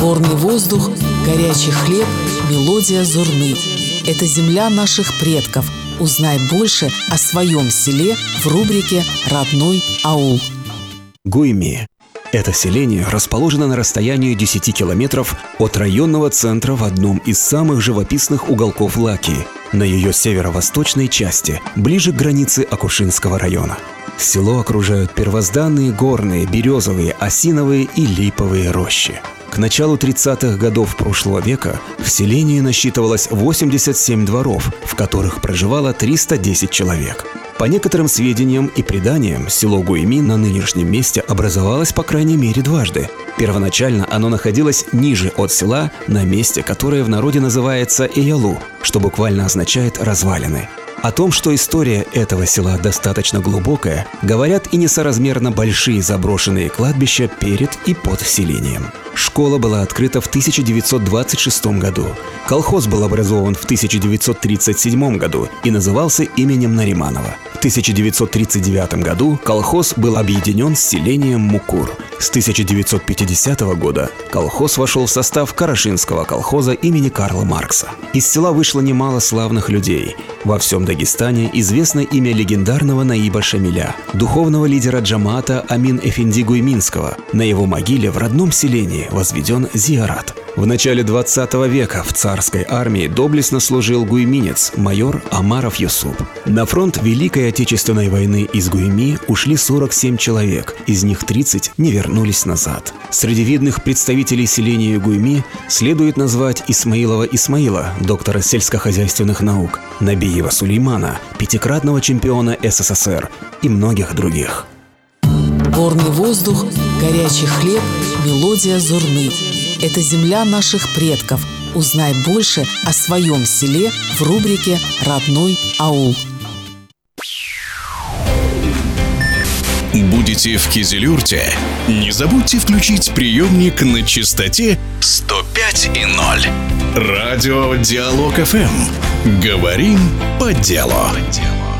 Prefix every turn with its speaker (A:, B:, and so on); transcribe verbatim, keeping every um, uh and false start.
A: Горный воздух, горячий хлеб, мелодия зурны. Это земля наших предков. Узнай больше о своем селе в рубрике «Родной аул».
B: Гуйми. Это селение расположено на расстоянии десяти километров от районного центра в одном из самых живописных уголков Лакии, на ее северо-восточной части, ближе к границе Акушинского района. Село окружают первозданные горные, березовые, осиновые и липовые рощи. К началу тридцатых годов прошлого века в селении насчитывалось восемьдесят семь дворов, в которых проживало триста десять человек. По некоторым сведениям и преданиям, село Гуйми на нынешнем месте образовалось по крайней мере дважды. Первоначально оно находилось ниже от села, на месте, которое в народе называется Эялу, что буквально означает «развалины». О том, что история этого села достаточно глубокая, говорят и несоразмерно большие заброшенные кладбища перед и под селением. Школа была открыта в тысяча девятьсот двадцать шестом году. Колхоз был образован в тысяча девятьсот тридцать седьмом году и назывался именем Нариманова. В тысяча девятьсот тридцать девятом году колхоз был объединен с селением Мукур. С тысяча девятьсот пятидесятого года колхоз вошел в состав Карашинского колхоза имени Карла Маркса. Из села вышло немало славных людей. Во всем Дагестане известно имя легендарного Наиба Шамиля, духовного лидера джамаата Амин-эфенди Гуйминского. На его могиле в родном селении возведен зиарат. В начале двадцатого века в царской армии доблестно служил гуйминец майор Амаров Юсуп. На фронт Великой Отечественной войны из Гуйми ушли сорок семь человек, из них тридцать не вернулись назад. Среди видных представителей селения Гуйми следует назвать Исмаилова Исмаила, доктора сельскохозяйственных наук, Набиева Сулеймана, пятикратного чемпиона СССР и многих других.
A: Горный воздух, горячий хлеб, мелодия зурны. Это земля наших предков. Узнай больше о своем селе в рубрике «Родной аул».
C: Будете в Кизилюрте? Не забудьте включить приемник на частоте сто пять и ноль. Радио Диалог эф эм. Говорим по делу.